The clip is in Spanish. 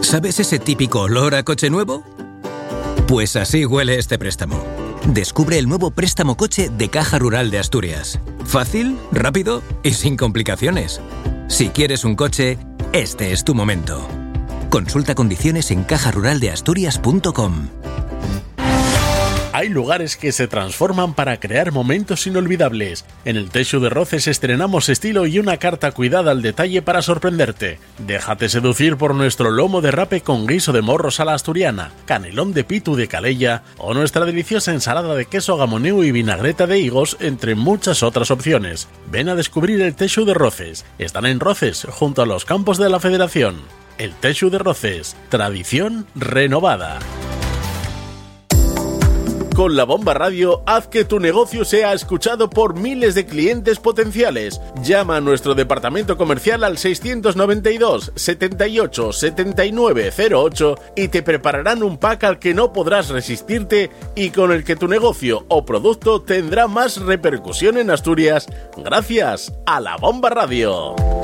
¿Sabes ese típico olor a coche nuevo? Pues así huele este préstamo. Descubre el nuevo préstamo coche de Caja Rural de Asturias. Fácil, rápido y sin complicaciones. Si quieres un coche, este es tu momento. Consulta condiciones en cajaruraldeasturias.com. Hay lugares que se transforman para crear momentos inolvidables. En el Teixu de Roces estrenamos estilo y una carta cuidada al detalle para sorprenderte. Déjate seducir por nuestro lomo de rape con guiso de morros a la asturiana, canelón de pitu de Calella o nuestra deliciosa ensalada de queso gamoneu y vinagreta de higos, entre muchas otras opciones. Ven a descubrir el Teixu de Roces. Están en Roces, junto a los campos de la Federación. El Teixu de Roces, tradición renovada. Con La Bomba Radio, haz que tu negocio sea escuchado por miles de clientes potenciales. Llama a nuestro departamento comercial al 692 78 79 08 y te prepararán un pack al que no podrás resistirte y con el que tu negocio o producto tendrá más repercusión en Asturias gracias a La Bomba Radio.